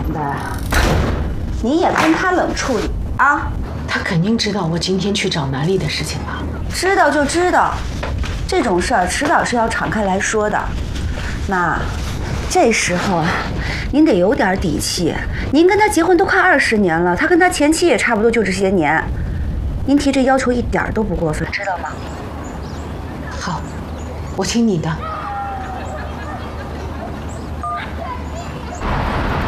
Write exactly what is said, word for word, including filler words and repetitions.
的，你也跟他冷处理啊？ 他肯定知道我今天去找南丽的事情吧？ 知道就知道，这种事儿迟早是要敞开来说的。妈，这时候啊，您得有点底气。您跟他结婚都快二十年了，他跟他前妻也差不多就这些年。您提这要求一点都不过分，知道吗？ 好，我听你的。